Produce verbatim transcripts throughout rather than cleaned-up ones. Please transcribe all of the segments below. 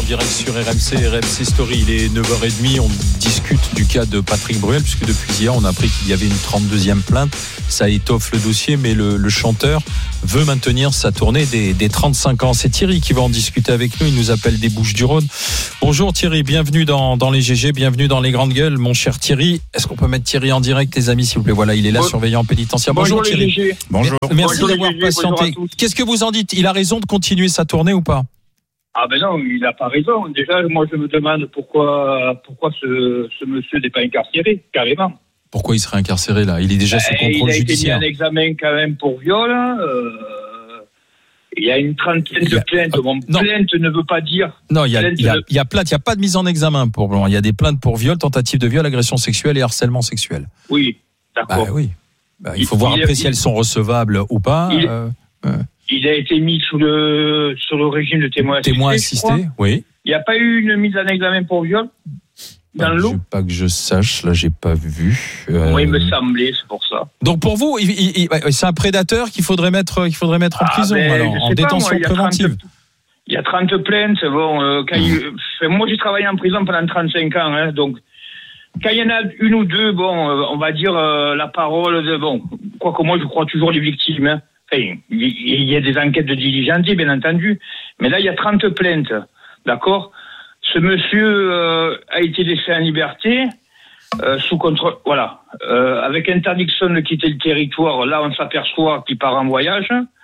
direct sur R M C, R M C Story. Il est neuf heures trente, on discute du cas de Patrick Bruel, puisque depuis hier, on a appris qu'il y avait une trente-deuxième plainte. Ça étoffe le dossier, mais le, le chanteur veut maintenir sa tournée des, des trente-cinq ans. C'est Thierry qui va en discuter avec nous, il nous appelle des Bouches-du-Rhône. Bonjour Thierry, bienvenue dans, dans les G G, bienvenue dans les grandes gueules, mon cher Thierry. Est-ce qu'on peut mettre Thierry en direct, les amis, s'il vous plaît? Voilà, il est là, surveillant pénitentiaire. Bonjour, bonjour Thierry. G G. Bonjour. Merci bonjour d'avoir G G, patienté. Qu'est-ce que vous en dites? Il a raison de continuer sa tournée ou pas? Ah ben non, il n'a pas raison. Déjà, moi je me demande pourquoi pourquoi ce, ce monsieur n'est pas incarcéré, carrément. Pourquoi il serait incarcéré là? Il est déjà sous contrôle judiciaire. Il a judiciaire. été mis en examen quand même pour viol. Euh, il y a une trentaine de a... plaintes. Ah, Bon, non. plainte ne veut pas dire... Non, il y a, il y a, de... il y a plainte, il n'y a pas de mise en examen pour Blanc. Il y a des plaintes pour viol, tentative de viol, agression sexuelle et harcèlement sexuel. Oui, d'accord. Bah oui. Bah, il faut il, voir il, après il, si elles sont recevables ou pas. Il, euh, euh. il a été mis sous le, sur le régime de témoin assisté. Témoin assisté, oui. Il n'y a pas eu une mise en examen pour viol dans bah, le lot? Pas que je sache, là j'ai pas vu. Euh... Oui, il me semblait, c'est pour ça. Donc pour vous, il, il, il, c'est un prédateur qu'il faudrait mettre, qu'il faudrait mettre en ah, prison, ben, alors, en détention pas, moi, préventive. Il y a trente plaintes. Bon, euh, quand mmh. il, moi j'ai travaillé en prison pendant trente-cinq ans, hein, donc quand il y en a une ou deux, bon, euh, on va dire euh, la parole de bon. Quoique moi je crois toujours les victimes. Hein. Enfin, il y, y a des enquêtes de diligence, bien entendu, mais là il y a trente plaintes, d'accord. Ce monsieur euh, a été laissé en liberté, euh, sous contrôle, voilà, euh, avec interdiction de quitter le territoire. Là, on s'aperçoit qu'il part en voyage.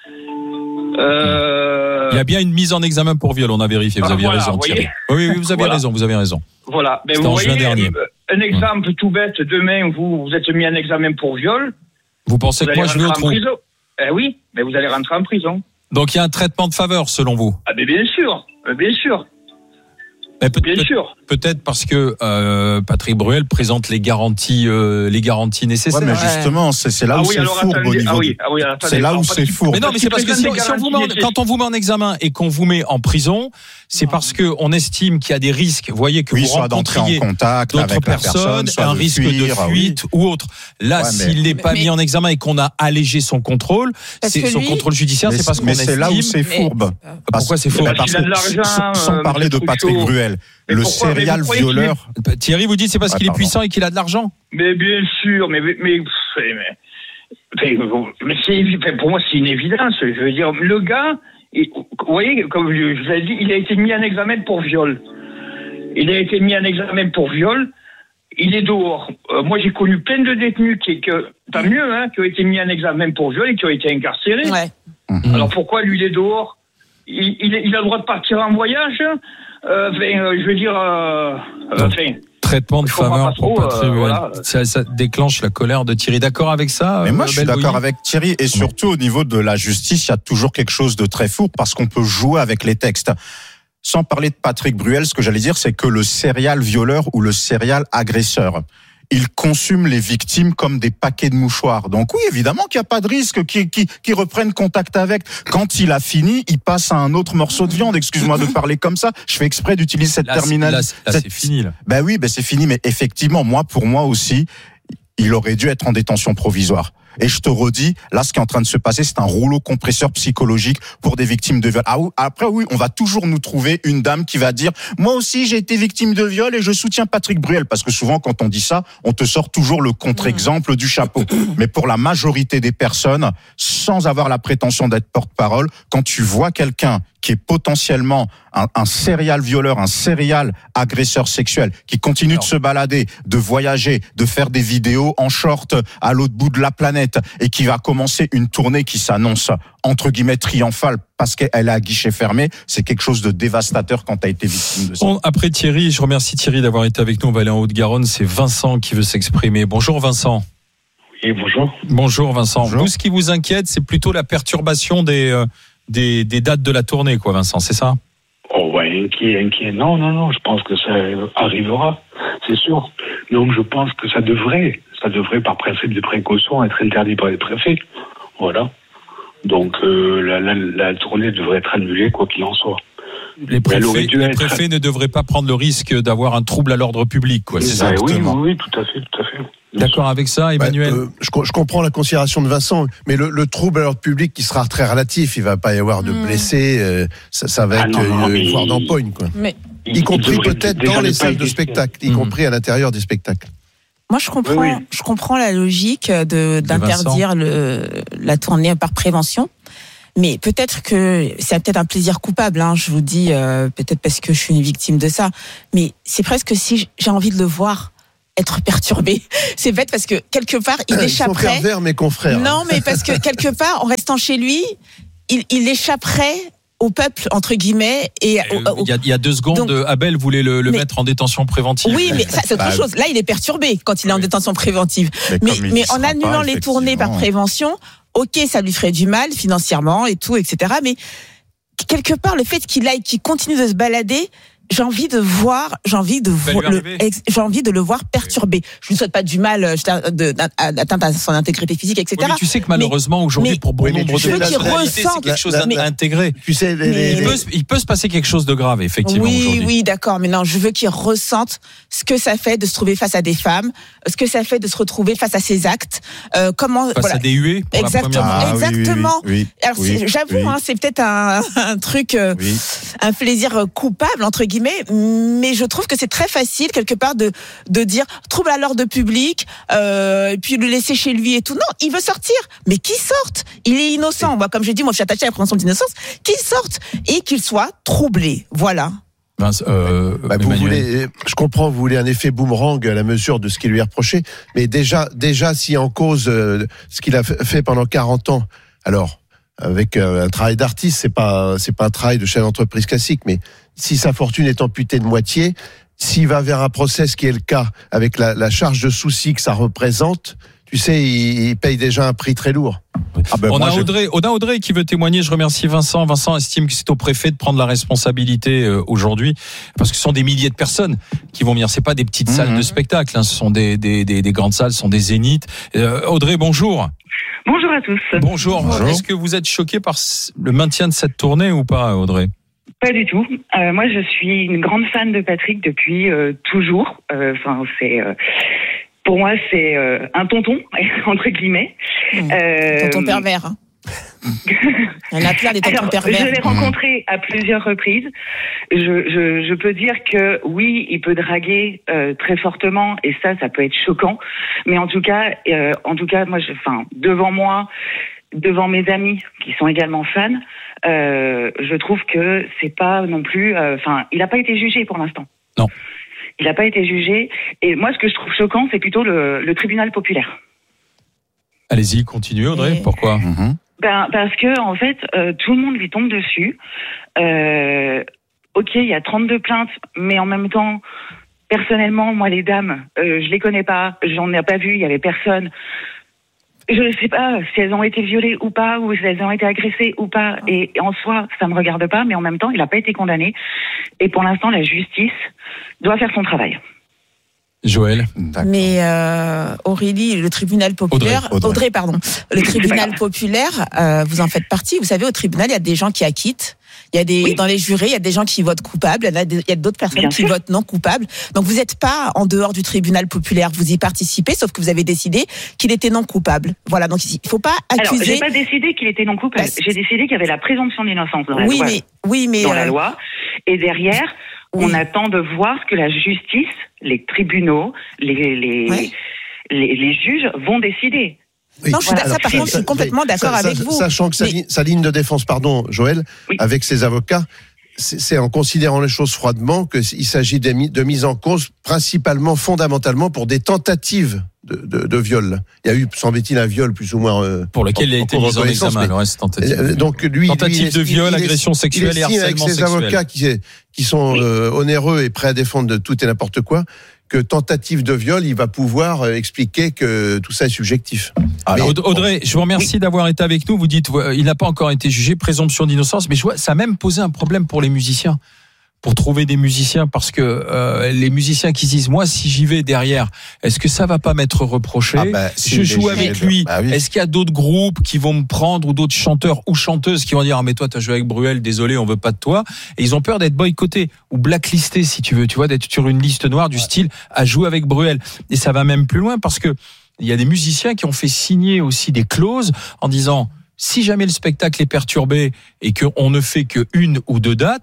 Euh... Il y a bien une mise en examen pour viol, on a vérifié. Vous ah, aviez voilà, raison, Thierry. Oui, oui, vous avez voilà. raison, vous avez raison. Voilà. Mais c'était vous en voyez, juin dernier. Un exemple tout bête. Demain, vous vous êtes mis en examen pour viol. Vous pensez vous que moi je vais au trou? Eh oui, mais vous allez rentrer en prison. Donc il y a un traitement de faveur, selon vous? Ah, mais bien sûr, bien sûr. Mais peut- Bien peut- sûr. Peut-être parce que euh, Patrick Bruel présente les garanties, euh, les garanties nécessaires. Ouais, mais justement, c'est, c'est là ah où oui, c'est fourbe attendez, au niveau. ah oui, du... ah oui, attendez, c'est là alors, où c'est fourbe. Mais non, mais c'est parce que si, si on vous met en, quand on vous met en examen et qu'on vous met en prison, c'est non. parce que on estime qu'il y a des risques. Vous voyez que oui, vous rencontriez en contact d'autres avec personnes, personne, un risque fuir, de fuite oui. ou autre. Là, ouais, s'il n'est pas mais, mis en examen et qu'on a allégé son contrôle, c'est son lui, contrôle judiciaire, c'est parce qu'on estime. Mais c'est là où c'est fourbe. Pourquoi c'est fourbe? Parce que sans parler de Patrick Bruel, le serial violeur. Thierry, vous dites c'est parce qu'il est puissant et qu'il a de l'argent? Mais bien sûr, mais mais mais, mais, mais c'est, pour moi c'est une évidence. Je veux dire, le gars, il, vous voyez, comme je, je l'ai dit, il a été mis en examen pour viol. Il a été mis en examen pour viol. Il est dehors. Euh, moi, j'ai connu plein de détenus qui, que, tant mieux, hein, qui ont été mis en examen pour viol et qui ont été incarcérés. Ouais. Alors pourquoi lui il est dehors? il, il, il a le droit de partir en voyage. Euh, euh, je veux dire, euh, euh, enfin, traitement de faveur pour Patrick euh, Bruel. voilà. Ça, ça déclenche la colère de Thierry. D'accord avec ça? Mais moi, euh, je suis Belboyi. d'accord avec Thierry. Et surtout, au niveau de la justice, il y a toujours quelque chose de très fou parce qu'on peut jouer avec les textes. Sans parler de Patrick Bruel, ce que j'allais dire, c'est que le serial violeur ou le serial agresseur, il consume les victimes comme des paquets de mouchoirs. Donc oui, évidemment qu'il n'y a pas de risque qu'ils qui, qui reprennent contact avec. Quand il a fini, il passe à un autre morceau de viande. Excuse-moi de parler comme ça. Je fais exprès d'utiliser cette terminologie. Là, là, là, c'est fini, là. Ben oui, ben c'est fini. Mais effectivement, moi, pour moi aussi, il aurait dû être en détention provisoire. Et je te redis, là, ce qui est en train de se passer, c'est un rouleau compresseur psychologique pour des victimes de viol. Ah, après, oui, on va toujours nous trouver une dame qui va dire « Moi aussi, j'ai été victime de viol et je soutiens Patrick Bruel. » Parce que souvent, quand on dit ça, on te sort toujours le contre-exemple du chapeau. Mais pour la majorité des personnes, sans avoir la prétention d'être porte-parole, quand tu vois quelqu'un qui est potentiellement un, un serial violeur, un serial agresseur sexuel, qui continue Alors. de se balader, de voyager, de faire des vidéos en short à l'autre bout de la planète, et qui va commencer une tournée qui s'annonce entre guillemets triomphale parce qu'elle est à guichet fermé, c'est quelque chose de dévastateur quand tu as été victime de ça. Bon, après Thierry, je remercie Thierry d'avoir été avec nous. On va aller en Haute-Garonne. C'est Vincent qui veut s'exprimer. Bonjour Vincent. Oui, bonjour. Bonjour Vincent. Bonjour. Vous, ce qui vous inquiète, c'est plutôt la perturbation des, euh, des, des dates de la tournée, quoi, Vincent, c'est ça? Oh ouais, inquiet, inquiet. Non, non, non, je pense que ça arrivera, c'est sûr. Donc je pense que ça devrait, ça devrait par principe de précaution être interdit par les préfets. Voilà. Donc euh, la, la, la tournée devrait être annulée, quoi qu'il en soit. Les préfets, les préfets être... ne devraient pas prendre le risque d'avoir un trouble à l'ordre public, quoi. C'est ça. Oui, oui, oui, tout à fait, tout à fait. D'accord avec ça, Emmanuel? bah, euh, je, je comprends la considération de Vincent, mais le, le trouble à l'ordre public qui sera très relatif, il va pas y avoir de blessés, euh, ça, ça va ah être non, non, une mais... voire d'empoigne, quoi. Mais Y compris devrait peut-être déjà dans ne les pas salles de exister. spectacle, y Mmh. compris à l'intérieur des spectacles. Moi, je comprends, Oui, oui. je comprends la logique de, d'interdire le, la tournée par prévention. Mais peut-être que c'est peut-être un plaisir coupable, hein, je vous dis, euh, peut-être parce que je suis une victime de ça. Mais c'est presque si j'ai envie de le voir être perturbé. C'est bête parce que quelque part, il Ils sont échapperait. pervers, mes confrères. Non, mais parce que quelque part, en restant chez lui, il, il échapperait au peuple, entre guillemets. Et au- Euh, au- Il y, a, il y a deux secondes, Donc- Abel voulait le, le Mais- mettre en détention préventive. Oui, mais ça, c'est autre Bah, chose. Là, il est perturbé quand il est en oui. détention préventive. Mais, comme il mais y en sera annulant pas, les tournées par effectivement. prévention, ok, ça lui ferait du mal financièrement et tout, et cetera. Mais quelque part, le fait qu'il aille, qu'il continue de se balader, j'ai envie de voir, j'ai envie de va voir, lui le, arriver. ex- j'ai envie de le voir perturbé. Je lui souhaite pas du mal, euh, je- de- d'atteinte à son intégrité physique, et Oui, cetera. mais tu sais que malheureusement aujourd'hui mais- pour bon Oui, mais nombre tu de sais, gens, qu'il la réalité, c'est ressente- quelque chose la- la- d'intégré. Tu sais, les, Mais- les- Il les- peut, se- il peut se passer quelque chose de grave effectivement Oui, aujourd'hui. oui, d'accord. Mais non, je veux qu'il ressente ce que ça fait de se trouver face à des femmes, ce que ça fait de se retrouver face à ses actes. Euh, comment, Face voilà. à des huées pour Exactement. la première fois. Ah, oui, oui, oui, Exactement. oui, Alors, oui, c'est- j'avoue, oui. hein, c'est peut-être un, un truc, euh, Oui. un plaisir euh, coupable entre guillemets, mais je trouve que c'est très facile quelque part de de dire trouble à l'ordre public, euh, et puis le laisser chez lui et tout. Non, il veut sortir, mais qu'il sorte. Il est innocent. Moi, comme j'ai dit, moi, je suis attachée à la présomption d'innocence. Qu'il sorte et qu'il soit troublé. Voilà. Vince, euh, Bah, vous Emmanuel. voulez, je comprends, vous voulez un effet boomerang à la mesure de ce qui lui est reproché, mais déjà, déjà, si en cause euh, ce qu'il a fait fait pendant quarante ans, alors avec euh, un travail d'artiste, c'est pas, c'est pas un travail de chef d'entreprise classique, mais si sa fortune est amputée de moitié, s'il va vers un procès, ce qui est le cas, avec la, la charge de souci que ça représente, tu sais, il, il paye déjà un prix très lourd. Ah ben, On moi, a j'ai- Audrey, on a Audrey qui veut témoigner. Je remercie Vincent. Vincent estime que c'est au préfet de prendre la responsabilité euh, aujourd'hui, parce que ce sont des milliers de personnes qui vont venir. C'est pas des petites Mhm. salles de spectacle, hein. Ce sont des, des, des, des grandes salles, ce sont des zéniths. Euh, Audrey, bonjour. Bonjour à tous. Bonjour. Bonjour. Est-ce que vous êtes choqué par c- le maintien de cette tournée ou pas, Audrey? Pas du tout. Euh, moi, je suis une grande fan de Patrick depuis euh, toujours. Enfin, c'est euh, pour moi, c'est euh, un tonton entre guillemets. Mmh. Euh, Tonton pervers. Hein. Il y en a plein des tontons Alors, pervers. je l'ai rencontré à plusieurs reprises. Je, je, je peux dire que oui, il peut draguer euh, très fortement et ça, ça peut être choquant. Mais en tout cas, euh, en tout cas, moi, je, enfin, devant moi, devant mes amis qui sont également fans, euh, je trouve que c'est pas non plus. Enfin, il n'a pas été jugé pour l'instant. Non. Il n'a pas été jugé. Et moi, ce que je trouve choquant, c'est plutôt le, le tribunal populaire. Allez-y, continuez, Audrey. Et- Pourquoi? Mhm. Ben, parce que en fait, euh, tout le monde lui tombe dessus. Euh, ok, il y a trente-deux plaintes, mais en même temps, personnellement, moi, les dames, euh, je les connais pas, j'en ai pas vu, il y avait personne. Je ne sais pas si elles ont été violées ou pas, ou si elles ont été agressées ou pas. Et en soi, ça me regarde pas, mais en même temps, il n'a pas été condamné. Et pour l'instant, la justice doit faire son travail. Joël. D'accord. Mais euh, Aurélie, le tribunal populaire, Audrey, Audrey, Audrey. pardon, le tribunal populaire, euh, vous en faites partie. Vous savez, au tribunal, il y a des gens qui acquittent. Il y a des Oui. dans les jurés, il y a des gens qui votent coupables. Il y en a des- il y a d'autres personnes Bien qui sûr. votent non coupables. Donc vous n'êtes pas en dehors du tribunal populaire. Vous y participez, sauf que vous avez décidé qu'il était non coupable. Voilà. Donc il faut pas Alors, accuser. j'ai pas décidé qu'il était non coupable. Bah, c'est- J'ai décidé qu'il y avait la présomption d'innocence dans la oui, loi. mais oui, mais dans la euh, loi. Et derrière, on oui. attend de voir ce que la justice, les tribunaux, les, les, Ouais. les, les juges vont décider. Oui. Non, je suis d'accord, Alors, ça, par contre, je suis complètement d'accord sa- avec sa- vous. Sachant que sa, Mais- ligne, sa ligne de défense, pardon, Joël, Oui. avec ses avocats, c'est c'est en considérant les choses froidement qu'il s'agit de, mi- de mise en cause principalement, fondamentalement, pour des tentatives de, de, de viol. Il y a eu, semble-t-il, un viol plus ou moins... euh, Pour lequel il a en été cours de mis en reconnaissance, examen. mais- Le reste, tentative. Euh, Donc lui, Tentative lui, il de est- viol, il est- agression sexuelle il et estime avec harcèlement ses sexuel. avocats qui, qui sont Oui. euh, onéreux et prêts à défendre de tout et n'importe quoi, que tentative de viol, il va pouvoir euh, expliquer que tout ça est subjectif. Alors, Aud- Audrey, je vous remercie d'avoir été avec nous. Vous dites, euh, il n'a pas encore été jugé, présomption d'innocence, mais je vois, ça a même posé un problème pour les musiciens, pour trouver des musiciens, parce que euh, les musiciens qui disent, moi, si j'y vais derrière, est-ce que ça va pas m'être reproché? Ah bah, si, Je il est joue jugé, avec lui. bah oui. Est-ce qu'il y a d'autres groupes qui vont me prendre, ou d'autres chanteurs ou chanteuses qui vont dire, ah mais toi, t'as joué avec Bruel, désolé, on veut pas de toi. Et ils ont peur d'être boycottés ou blacklistés, si tu veux, tu vois, d'être sur une liste noire du style à jouer avec Bruel. Et ça va même plus loin, parce que il y a des musiciens qui ont fait signer aussi des clauses en disant, si jamais le spectacle est perturbé et qu'on ne fait que une ou deux dates,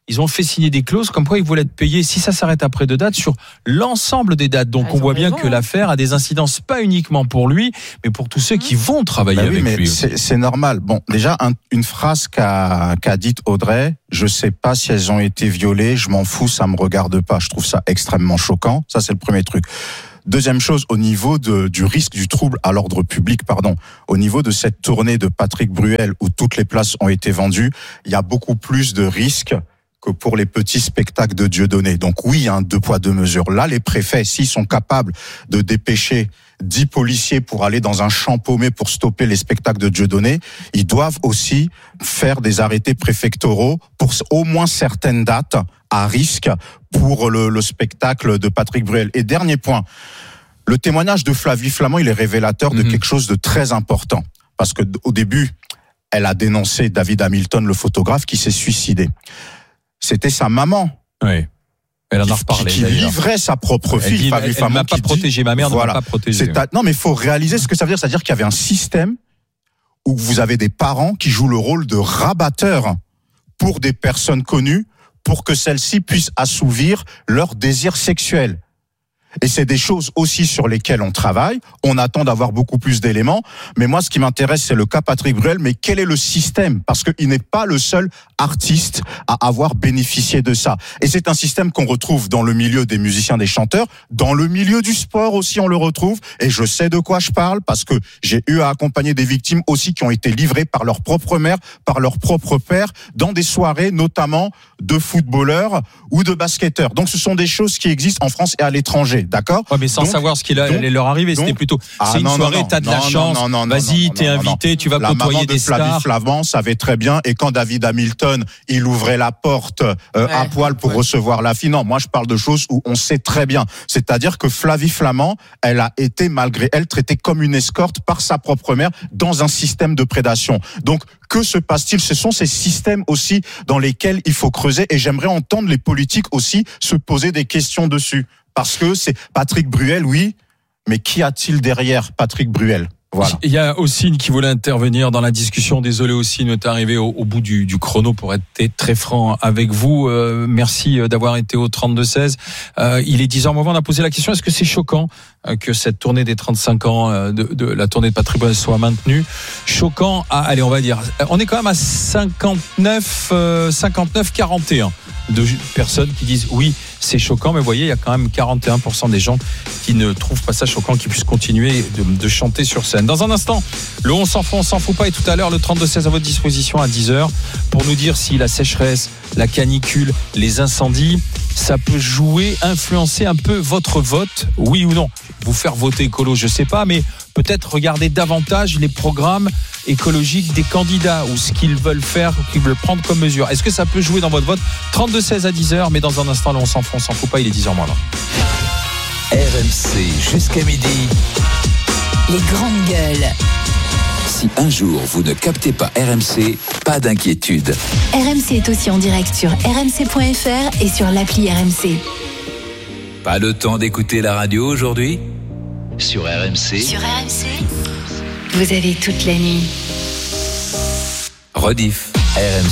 ils ont fait signer des clauses comme quoi ils voulaient être payés, si ça s'arrête après deux dates, sur l'ensemble des dates. Donc ah, on voit bien raison. que l'affaire a des incidences pas uniquement pour lui, mais pour tous ceux qui vont travailler bah oui, avec mais lui. C'est, c'est normal. Bon, déjà, un, une phrase qu'a, qu'a dite Audrey, je sais pas si elles ont été violées, je m'en fous, ça me regarde pas. Je trouve ça extrêmement choquant. Ça, c'est le premier truc. Deuxième chose, au niveau de, du risque du trouble à l'ordre public, pardon, au niveau de cette tournée de Patrick Bruel où toutes les places ont été vendues, il y a beaucoup plus de risques que pour les petits spectacles de Dieudonné. Donc oui, un deux poids deux mesures. Là, les préfets, s'ils sont capables de dépêcher dix policiers pour aller dans un champ paumé pour stopper les spectacles de Dieudonné, ils doivent aussi faire des arrêtés préfectoraux pour au moins certaines dates à risque pour le, le spectacle de Patrick Bruel. Et dernier point, le témoignage de Flavie Flament, il est révélateur de mmh. quelque chose de très important. Parce que au début, elle a dénoncé David Hamilton, le photographe, qui s'est suicidé. C'était sa maman. Oui. Elle en a reparlé. Qui, qui livrait sa propre fille, dit, Flavie elle, Flament. Elle m'a pas protégé, ma mère voilà, ne m'a pas protégé. C'est à, non, mais il faut réaliser ce que ça veut dire. C'est-à-dire qu'il y avait un système où vous avez des parents qui jouent le rôle de rabatteurs pour des personnes connues, pour que celles-ci puissent assouvir leurs désirs sexuels. Et c'est des choses aussi sur lesquelles on travaille. On attend d'avoir beaucoup plus d'éléments. Mais moi, ce qui m'intéresse, c'est le cas Patrick Bruel. Mais quel est le système ? Parce qu'il n'est pas le seul artiste à avoir bénéficié de ça. Et c'est un système qu'on retrouve dans le milieu des musiciens, des chanteurs. Dans le milieu du sport aussi, on le retrouve. Et je sais de quoi je parle parce que j'ai eu à accompagner des victimes aussi qui ont été livrées par leur propre mère, par leur propre père, dans des soirées notamment de footballeurs ou de basketteurs. Donc ce sont des choses qui existent en France et à l'étranger. D'accord. Ouais, mais sans donc, savoir ce qu'il allait leur arriver, donc, c'était plutôt. Ah, c'est une non, soirée, non, t'as de non, la non, chance. Non, non, non, vas-y, non, t'es non, invité, non. tu vas la côtoyer maman des de Flavie stars. Flament savait très bien. Et quand David Hamilton, il ouvrait la porte euh, ouais, à poil pour ouais. recevoir la fille. Non, moi je parle de choses où on sait très bien. C'est-à-dire que Flavie Flament, elle a été malgré elle traitée comme une escorte par sa propre mère dans un système de prédation. Donc que se passe-t-il ? Ce sont ces systèmes aussi dans lesquels il faut creuser. Et j'aimerais entendre les politiques aussi se poser des questions dessus. Parce que c'est Patrick Bruel, oui, mais qui a-t-il derrière Patrick Bruel ? Voilà. Il y a Ossine qui voulait intervenir dans la discussion. Désolé, Ossine, est arrivé au, au bout du, du chrono pour être très franc avec vous. Euh, merci d'avoir été au trente-deux seize. Euh, il est dix heures moins vingt. On a posé la question, est-ce que c'est choquant euh, que cette tournée des trente-cinq ans euh, de, de la tournée de Patrick Bruel soit maintenue ? Choquant à, allez, on va dire, on est quand même à cinquante-neuf, euh, cinquante-neuf quarante et un de personnes qui disent oui, c'est choquant, mais vous voyez, il y a quand même quarante et un pour cent des gens qui ne trouvent pas ça choquant, qui puissent continuer de, de chanter sur scène. Dans un instant, le on s'en fout, on s'en fout pas, et tout à l'heure, le trente-deux seize à votre disposition à dix heures pour nous dire si la sécheresse, la canicule, les incendies, ça peut jouer, influencer un peu votre vote, oui ou non. Vous faire voter écolo, je sais pas, mais peut-être regarder davantage les programmes écologiques des candidats ou ce qu'ils veulent faire ou qu'ils veulent prendre comme mesure. Est-ce que ça peut jouer dans votre vote ? trente-deux seize à dix heures, mais dans un instant, là, on s'en fout, on s'en fout pas, il est dix heures moins vingt. R M C jusqu'à midi. Les grandes gueules. Si un jour vous ne captez pas R M C, pas d'inquiétude. R M C est aussi en direct sur r m c point f r et sur l'appli R M C. Pas le temps d'écouter la radio aujourd'hui ? Sur R M C. Sur R M C. Vous avez toute la nuit. Rediff. R M C.